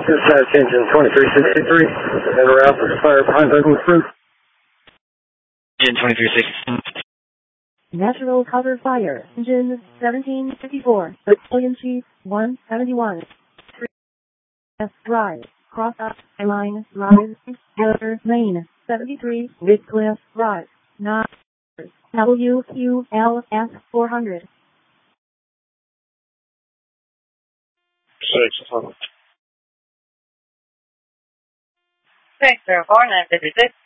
Dispatch engine 2363, and route for fire behind Douglas Roof. Engine 2360. Natural cover fire, engine 1754, William Chief 171. 3 F Drive, cross up, line, rise, Elder Lane, 73, Whitcliffe Drive, 9, WQLS 400. 6. Thanks, 956.